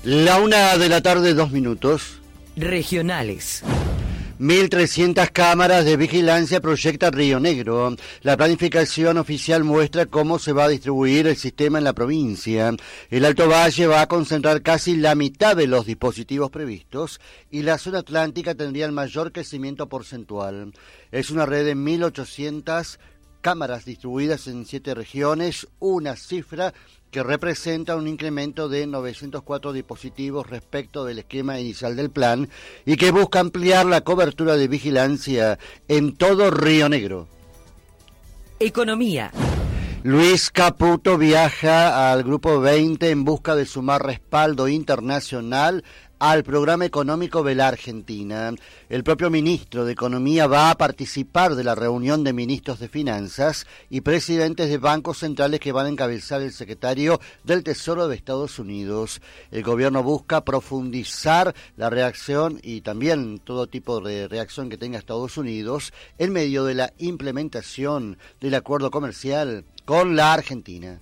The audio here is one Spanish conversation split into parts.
1:02 p.m. Regionales. 1.300 cámaras de vigilancia proyecta Río Negro. La planificación oficial muestra cómo se va a distribuir el sistema en la provincia. El Alto Valle va a concentrar casi la mitad de los dispositivos previstos y la zona atlántica tendría el mayor crecimiento porcentual. Es una red de 1.800 cámaras distribuidas en 7 regiones, una cifra que representa un incremento de 904 dispositivos respecto del esquema inicial del plan y que busca ampliar la cobertura de vigilancia en todo Río Negro. Economía. Luis Caputo viaja al Grupo 20 en busca de sumar respaldo internacional al programa económico de la Argentina. El propio ministro de Economía va a participar de la reunión de ministros de Finanzas y presidentes de bancos centrales que van a encabezar el secretario del Tesoro de Estados Unidos. El gobierno busca profundizar la reacción y también todo tipo de reacción que tenga Estados Unidos en medio de la implementación del acuerdo comercial con la Argentina.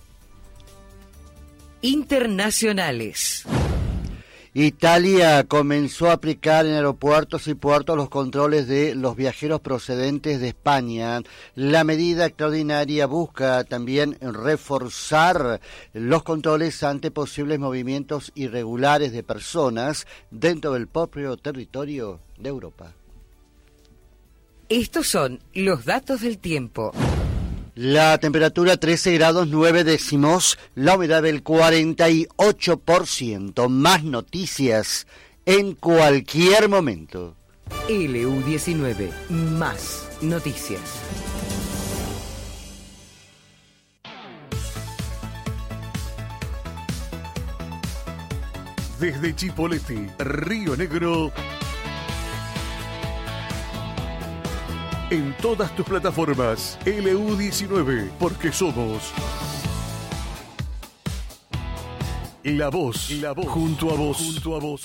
Internacionales. Italia comenzó a aplicar en aeropuertos y puertos los controles de los viajeros procedentes de España. La medida extraordinaria busca también reforzar los controles ante posibles movimientos irregulares de personas dentro del propio territorio de Europa. Estos son los datos del tiempo. La temperatura 13 grados 9 décimos, la humedad del 48%. Más noticias en cualquier momento. LU19, más noticias. Desde Chipoleti, Río Negro. En todas tus plataformas, LU19, porque somos la voz, junto a vos.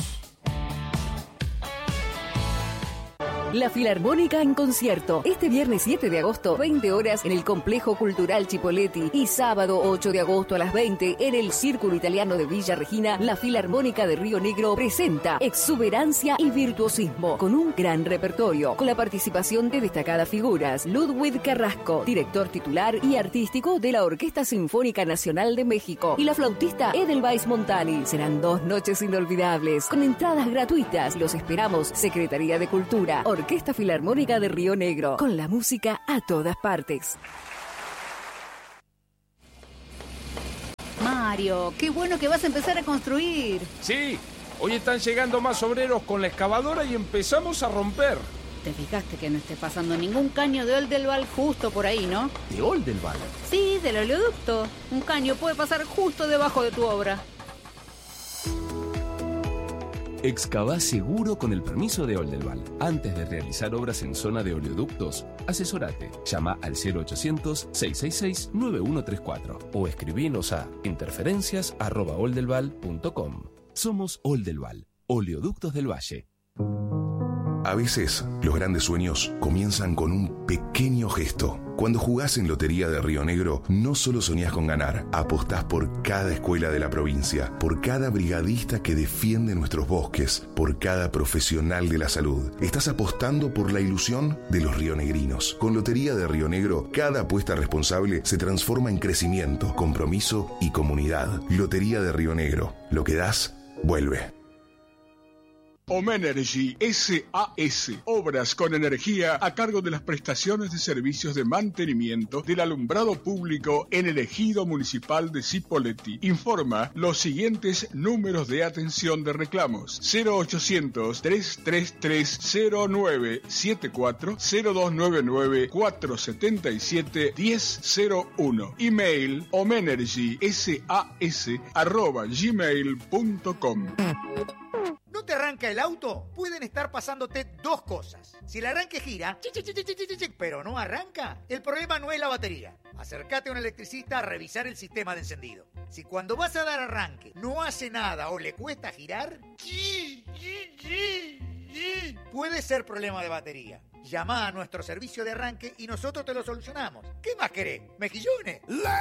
La Filarmónica en concierto. Este viernes 7 de agosto, 20 horas en el Complejo Cultural Chipoleti. Y sábado 8 de agosto a las 20 en el Círculo Italiano de Villa Regina, la Filarmónica de Río Negro presenta Exuberancia y Virtuosismo, con un gran repertorio, con la participación de destacadas figuras. Ludwig Carrasco, director titular y artístico de la Orquesta Sinfónica Nacional de México, y la flautista Edelweiss Montali. Serán 2 noches inolvidables, con entradas gratuitas. Los esperamos, Secretaría de Cultura, Orquesta Filarmónica de Río Negro, con la música a todas partes. Mario, qué bueno que vas a empezar a construir. Sí, hoy están llegando más obreros con la excavadora y empezamos a romper. Te fijaste que no esté pasando ningún caño de Oldelval justo por ahí, ¿no? ¿De Oldelval? Sí, del oleoducto. Un caño puede pasar justo debajo de tu obra. Excavá seguro con el permiso de Oldelval. Antes de realizar obras en zona de oleoductos, asesorate. Llama al 0800-666-9134 o escribinos a interferencias@oldelval.com. Somos Oldelval, Oleoductos del Valle. A veces, los grandes sueños comienzan con un pequeño gesto. Cuando jugás en Lotería de Río Negro, no solo soñás con ganar, apostás por cada escuela de la provincia, por cada brigadista que defiende nuestros bosques, por cada profesional de la salud. Estás apostando por la ilusión de los rionegrinos. Con Lotería de Río Negro, cada apuesta responsable se transforma en crecimiento, compromiso y comunidad. Lotería de Río Negro. Lo que das, vuelve. Omenergy SAS, obras con energía a cargo de las prestaciones de servicios de mantenimiento del alumbrado público en el ejido municipal de Cipolletti. Informa los siguientes números de atención de reclamos: 0800-333-0974, 0299-477-1001. Email omenergysas@gmail.com. ¿No te arranca el auto? Pueden estar pasándote 2 cosas. Si el arranque gira, pero no arranca, el problema no es la batería. Acércate a un electricista a revisar el sistema de encendido. Si cuando vas a dar arranque no hace nada o le cuesta girar, puede ser problema de batería. Llama a nuestro servicio de arranque y nosotros te lo solucionamos. ¿Qué más querés? ¿Mejillones?